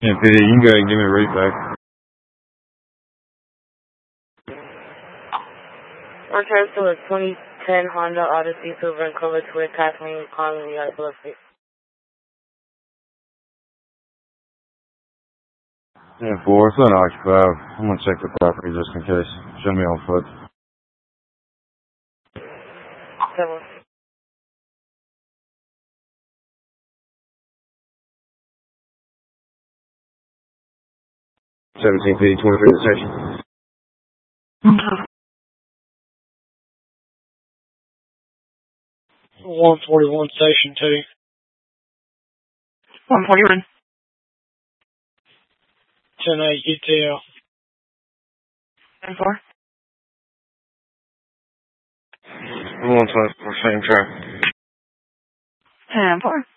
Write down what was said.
Yeah, PD, you can go ahead and give me a rate back. Okay, so a 2010 Honda Odyssey Silver and Color Twin Kathleen calling the epilepsy. Yeah, 4, it's unoccupied. I'm gonna check the property just in case. Show me on foot. 7. 17 PD, 23 section. 141 Station 2. 141. 10-8 UTL. 10-4. 124, same track. 10-4.